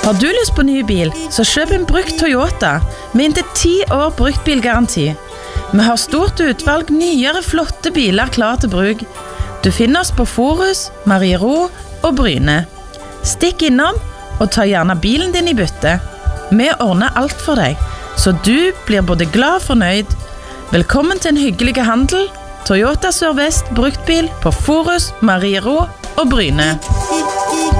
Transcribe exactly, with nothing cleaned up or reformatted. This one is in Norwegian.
Har du lyst på ny bil, så kjøp en brukt Toyota med inntil ti år bruktbilgaranti. Vi har stort utvalg nyere flotte biler klar til bruk. Du finner oss på Forus, Mariero og Bryne. Stikk innom og ta gjerne bilen din i bytte. Vi ordner alt for deg, så du blir både glad og fornøyd. Velkommen til en hyggelig handel. Toyota Sør-Vest bruktbil på Forus, Mariero og Bryne.